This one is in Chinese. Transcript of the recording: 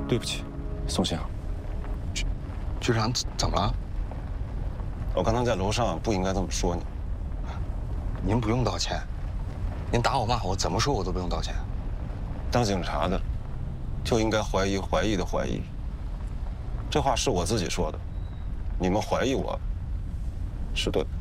对不起，宋兴。 局长怎么了？ 我刚才在楼上不应该这么说你。 您不用道歉，您打我骂我，怎么说我都不用道歉。 当警察的，就应该怀疑怀疑的怀疑。这话是我自己说的，你们怀疑我，是对的。